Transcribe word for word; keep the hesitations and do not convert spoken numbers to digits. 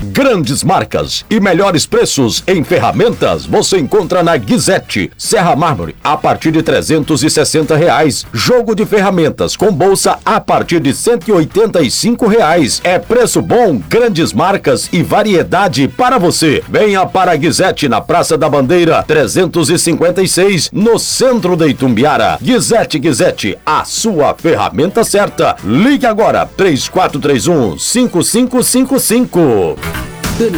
Grandes marcas e melhores preços em ferramentas você encontra na Guizete. Serra Mármore a partir de trezentos e sessenta reais. Jogo de ferramentas com bolsa a partir de cento e oitenta e cinco reais. É preço bom, grandes marcas e variedade para você. Venha para a Guizete na Praça da Bandeira trezentos e cinquenta e seis, no centro de Itumbiara. Guizete, Guizete, a sua ferramenta certa. Ligue agora, três quatro três um, cinco cinco cinco cinco.